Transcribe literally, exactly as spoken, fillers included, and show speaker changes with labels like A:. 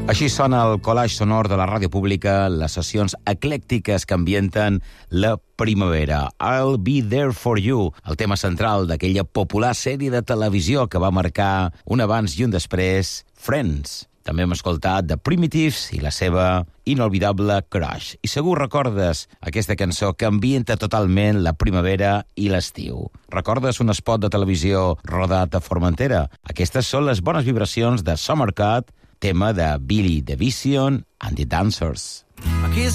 A: Així sona el collage sonor de la ràdio pública, les sessions eclèctiques que ambienten la primavera. I'll be there for you, el tema central d'aquella popular sèrie de televisió que va marcar un abans i un després, Friends. També hem escoltat The Primitives i la seva inolvidable Crush. I segur recordes aquesta cançó que ambienta totalment la primavera i l'estiu. Recordes un spot de televisió rodat a Formentera? Aquestes són les bones vibracions de Summer Cut, tema de Billy the Vision and the Dancers.